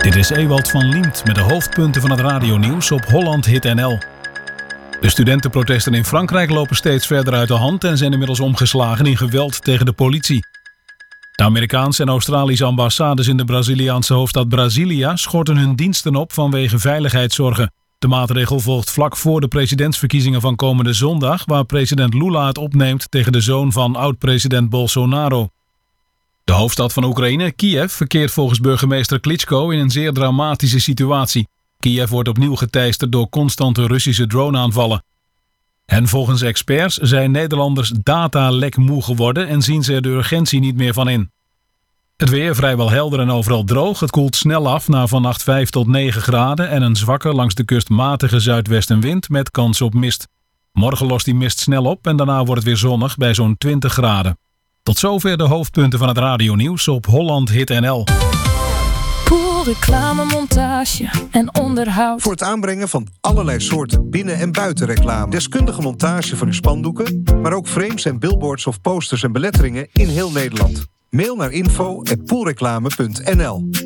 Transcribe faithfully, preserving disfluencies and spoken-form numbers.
Dit is Ewald van Liemt met de hoofdpunten van het radionieuws op Holland Hit N L. De studentenprotesten in Frankrijk lopen steeds verder uit de hand en zijn inmiddels omgeslagen in geweld tegen de politie. De Amerikaanse en Australische ambassades in de Braziliaanse hoofdstad Brasilia schorten hun diensten op vanwege veiligheidszorgen. De maatregel volgt vlak voor de presidentsverkiezingen van komende zondag, waar president Lula het opneemt tegen de zoon van oud-president Bolsonaro. De hoofdstad van Oekraïne, Kiev, verkeert volgens burgemeester Klitschko in een zeer dramatische situatie. Kiev wordt opnieuw geteisterd door constante Russische droneaanvallen. En volgens experts zijn Nederlanders datalekmoe geworden en zien ze er de urgentie niet meer van in. Het weer vrijwel helder en overal droog. Het koelt snel af naar vannacht vijf tot negen graden en een zwakke langs de kust matige zuidwestenwind met kans op mist. Morgen lost die mist snel op en daarna wordt het weer zonnig bij zo'n twintig graden. Tot zover de hoofdpunten van het radionieuws op Holland Hit N L. Pool, reclame, montage en onderhoud. Voor het aanbrengen van allerlei soorten binnen- en buitenreclame. Deskundige montage van uw spandoeken, maar ook frames en billboards of posters en beletteringen in heel Nederland. Mail naar info at poolreclame punt n l.